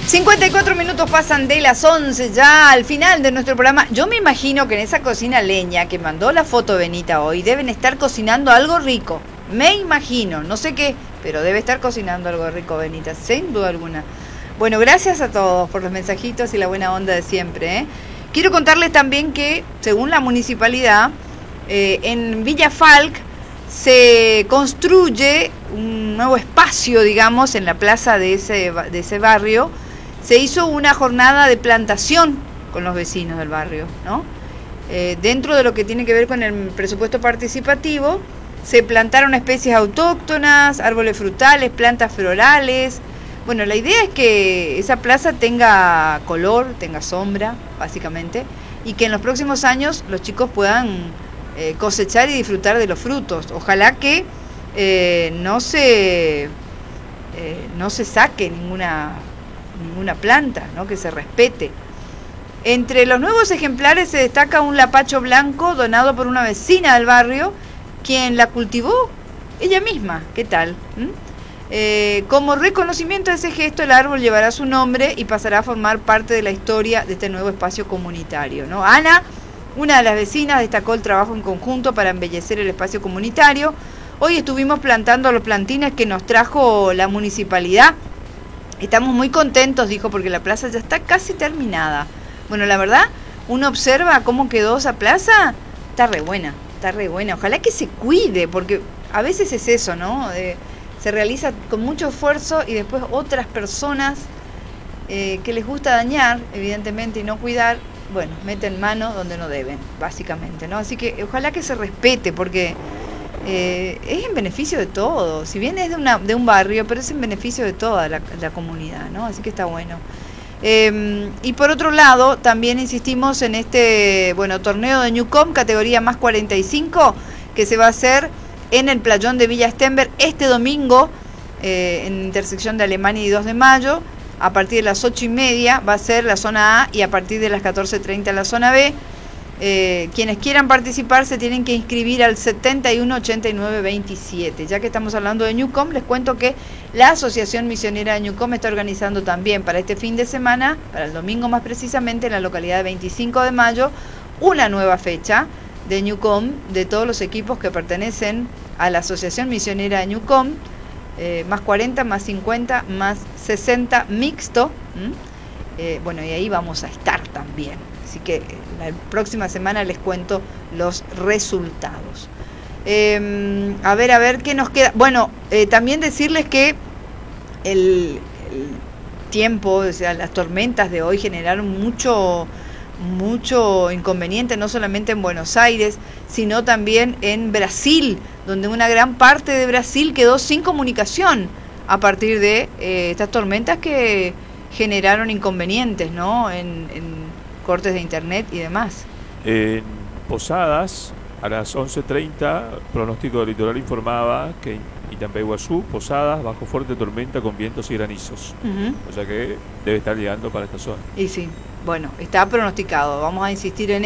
54 minutos pasan de las 11 ya al final de nuestro programa. Yo me imagino que en esa cocina leña que mandó la foto Benita hoy deben estar cocinando algo rico. Me imagino, no sé qué, pero debe estar cocinando algo rico Benita, sin duda alguna. Bueno, gracias a todos por los mensajitos y la buena onda de siempre, ¿eh? Quiero contarles también que, según la municipalidad, en Villa Falk se construye un nuevo espacio, digamos, en la plaza de ese barrio. Se hizo una jornada de plantación con los vecinos del barrio, ¿no? Dentro de lo que tiene que ver con el presupuesto participativo, se plantaron especies autóctonas, árboles frutales, plantas florales. Bueno, la idea es que esa plaza tenga color, tenga sombra, básicamente, y que en los próximos años los chicos puedan cosechar y disfrutar de los frutos. Ojalá que no se saque ninguna planta, ¿no? Que se respete. Entre los nuevos ejemplares se destaca un lapacho blanco donado por una vecina del barrio, quien la cultivó ella misma. ¿Qué tal? Como reconocimiento a ese gesto, el árbol llevará su nombre y pasará a formar parte de la historia de este nuevo espacio comunitario, ¿no? Ana, una de las vecinas, destacó el trabajo en conjunto para embellecer el espacio comunitario. Hoy estuvimos plantando los plantines que nos trajo la municipalidad. Estamos muy contentos, dijo, porque la plaza ya está casi terminada. Bueno, la verdad, uno observa cómo quedó esa plaza, está re buena. Ojalá que se cuide, porque a veces es eso, ¿no? Se realiza con mucho esfuerzo y después otras personas que les gusta dañar, evidentemente, y no cuidar, bueno, meten mano donde no deben, básicamente, ¿no? Así que ojalá que se respete, porque es en beneficio de todos. Si bien es de un barrio, pero es en beneficio de toda la comunidad, ¿no? Así que está bueno. Y por otro lado, también insistimos en este torneo de Newcom, categoría más 45, que se va a hacer en el playón de Villa Stenberg este domingo, en intersección de Alemania y 2 de Mayo, a partir de las 8:30 va a ser la zona A y a partir de las 14:30 la zona B. Quienes quieran participar se tienen que inscribir al 71 89 27. Ya que estamos hablando de Newcom, les cuento que la Asociación Misionera de Newcom está organizando también para este fin de semana, para el domingo más precisamente, en la localidad de 25 de mayo, una nueva fecha de Newcom de todos los equipos que pertenecen a la Asociación Misionera de Newcom, más 40, más 50, más 60 mixto. Y ahí vamos a estar también. Así que la próxima semana les cuento los resultados. A ver qué nos queda. Bueno, también decirles que el tiempo, o sea, las tormentas de hoy generaron mucho inconveniente, no solamente en Buenos Aires, sino también en Brasil, donde una gran parte de Brasil quedó sin comunicación a partir de estas tormentas que generaron inconvenientes, ¿no? En cortes de internet y demás. En Posadas, a las 11:30, pronóstico del litoral informaba que Itapeguazú, Posadas, bajo fuerte tormenta con vientos y granizos. O sea que debe estar llegando para esta zona. Y sí, bueno, está pronosticado. Vamos a insistir en